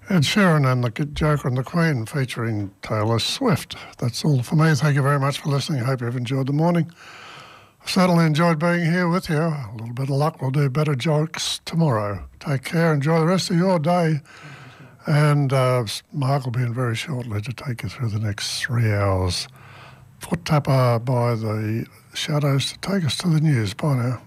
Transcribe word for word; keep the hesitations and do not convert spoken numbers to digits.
Ed Sheeran and the Joker and the Queen featuring Taylor Swift. That's all for me. Thank you very much for listening. I hope you've enjoyed the morning. I've certainly enjoyed being here with you. A little bit of luck, we'll do better jokes tomorrow. Take care. Enjoy the rest of your day. And uh, Mark will be in very shortly to take you through the next three hours. Foot tapper by the Shadows to take us to the news. Bye now.